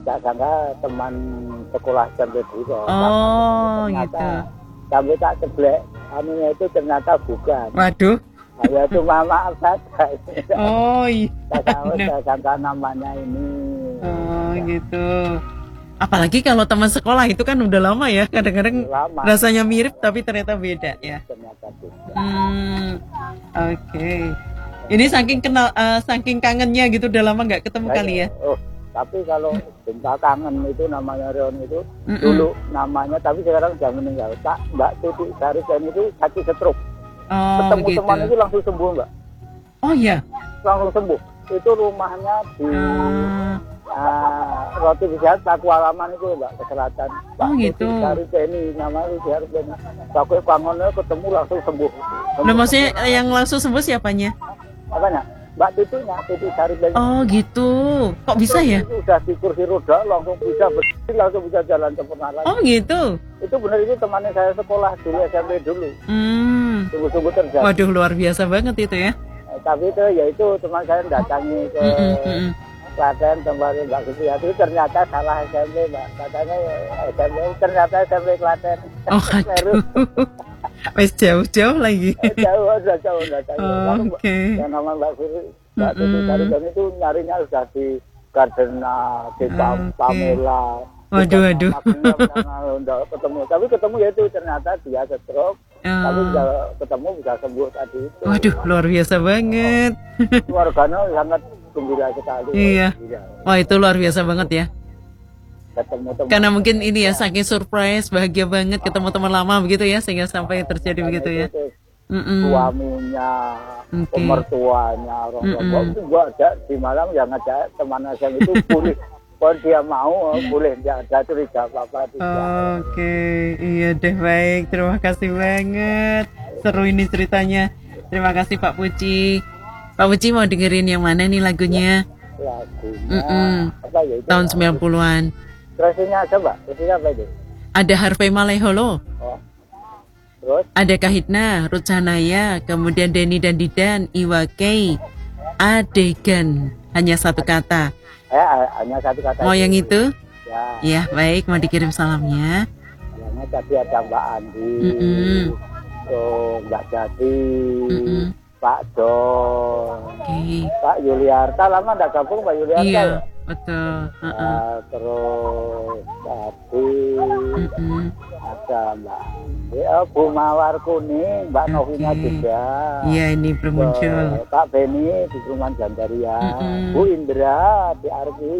Tak sangka teman sekolah sampai dulu. Oh, ternyata, gitu. Sampai tak seblek, anunya itu ternyata bukan. Waduh. Ya cuma maaf saja. Oh, iya. Saya sangka namanya ini. Oh, gitu. Apalagi kalau teman sekolah itu kan udah lama ya, kadang-kadang Lama. rasanya mirip tapi ternyata beda ya. Ternyata beda. Oke. Ini saking kangennya gitu, udah lama nggak ketemu kali ya. Oh, tapi kalau cinta kangen itu namanya Rion itu dulu namanya, tapi sekarang sudah meninggal. Mbak Tuti Sarikan itu sakit stroke. Oh, ketemu gitu. teman itu langsung sembuh, Mbak. Oh iya. Langsung sembuh. Itu rumahnya di Roti Sehat Paku Alaman itu, Mbak, ke selatan. Oh gitu. Dari Beni, namanya dari Beni. Paku Pangonnya ketemu langsung sembuh. Nah, maksudnya yang langsung sembuh siapanya? Apanya? Mbak Tutunya, Tutu dari Beni. Oh gitu. Kok bisa ya? Itu udah di kursi roda, langsung bisa berdiri, langsung bisa jalan sempurna lagi. Oh gitu. Itu benar, itu temannya saya sekolah dulu, SMP dulu. Sungguh-sungguh terjadi. Waduh, luar biasa banget itu ya. Tapi itu ya itu teman saya datangi ke Klaten tempat Mbak Supriyati, ternyata salah SMP, Mbak. Katanya SMP, ternyata SMP Klaten. Oh aduh. Wes jauh-jauh lagi. Jauh. Oke. Yang nama Mbak Supriyati itu nyarinya sudah di Gardena, di Pamela. Waduh. Ketemu, tapi ketemu ya itu ternyata dia stroke. Tapi ketemu bisa sembuh tadi itu. Waduh, luar biasa banget. Keluarganya sangat gembira sekali. Iya. Wah, itu luar biasa banget ya. Ketemu teman. Karena mungkin ini ya, saking surprise, bahagia banget ketemu teman lama begitu ya, sehingga sampai terjadi begitu ya. Suaminya, pemertuanya, orang tua itu gua ada di Malang yang ngajak teman saya itu boleh. Kalau dia mau, boleh, tidak ada curiga apa-apa. Oke, iya deh, baik. Terima kasih banget. Seru ini ceritanya. Terima kasih Pak Puci. Pak Puci mau dengerin yang mana nih lagunya? Lagunya, apa ya itu? Tahun 90-an. Terusnya coba, terusnya apa itu? Ada Harvey Maleholo. Oh. Terus? Ada Kahitna, Ruth Sanaya, kemudian Denny dan Didan, Iwa K, Adegan. Hanya satu kata. Hanya satu kata. Mau yang itu? Ya. Ya, baik. Mau dikirim salamnya. Yang tadi ada Mbak Andi, Mbak Jati, Pak Don, Pak Yuliarta. Lama nggak gabung Pak Yuliarta? Iya, ya? betul. Terus tadi ada Mbak Bu Mawar Kuning, Mbak Novina juga. Iya, ini belum muncul. Pak Beni di Perumahan Gandaria, Bu Indra di Arki.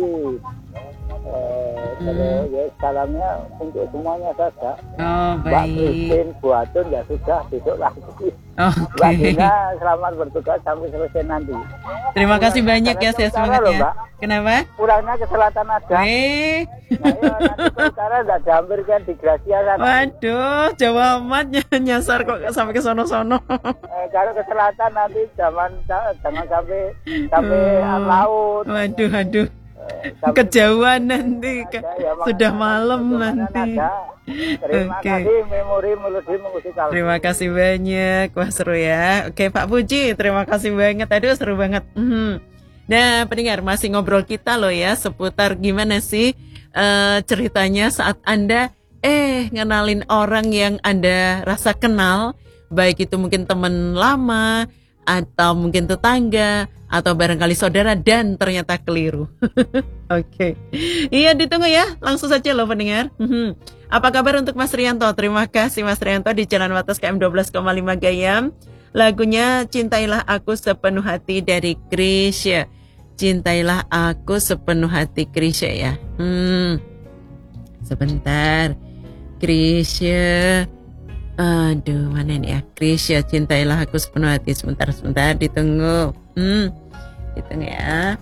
Terus ya salamnya untuk semuanya saja. Oh, baik. Mbak Christine, Bu Atun ya sudah besok lagi. Mbak Oke. Dina selamat bertugas sampai selesai nanti. Terima kasih banyak ya, saya semangat ya. Mbak. Kenapa? Kurangnya ke selatan ada. Nah, nanti ke utara nggak dihampir kan di Gracia sana. Waduh, jauh amat nyasar kok sampai ke sono-sono. Kalau ke selatan nanti jangan sampai laut. Waduh. Kejauhan nanti, sudah malam nanti. Terima kasih memori melodi musikal. Terima kasih banyak, wah seru ya. Oke Pak Puji, terima kasih banget. Aduh seru banget. Nah pendengar, masih ngobrol kita loh ya seputar gimana sih ceritanya saat Anda ngenalin orang yang Anda rasa kenal, baik itu mungkin teman lama atau mungkin tetangga atau barangkali saudara dan ternyata keliru. Oke. Iya ditunggu ya, langsung saja loh pendengar. Apa kabar untuk Mas Rianto? Terima kasih Mas Rianto di Jalan Wates KM 12,5 Gayam. Lagunya Cintailah Aku Sepenuh Hati dari Krisya. Cintailah Aku Sepenuh Hati Krisya ya. Sebentar. Krisya. Aduh, mana ini ya? Krisya, Cintailah Aku Sepenuh Hati. Sebentar, ditunggu. Ditunggu ya.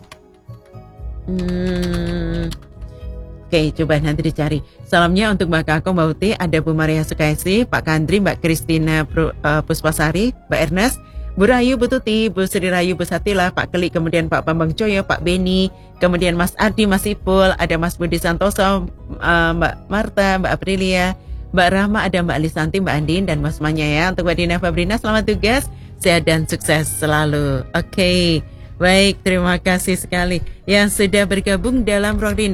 Oke, coba nanti dicari. Salamnya untuk Mbak Kakong, Mbak Uti, ada Bu Maria Sukaisi, Pak Kandri, Mbak Kristina Puspasari, Mbak Ernest, Bu Rayu, Bu Tuti, Bu Sri Rayu, Bu Satila, Pak Keli, kemudian Pak Bambang Coyo, Pak Beni, kemudian Mas Ardi, Mas Ipul, ada Mas Budi Santoso, Mbak Marta, Mbak Aprilia, Mbak Rahma, ada Mbak Lisanti, Mbak Andin, dan Mas Manya ya. Untuk Mbak Dina Fabrina, selamat tugas, sehat dan sukses selalu. Oke, baik, terima kasih sekali yang sudah bergabung dalam Rodin.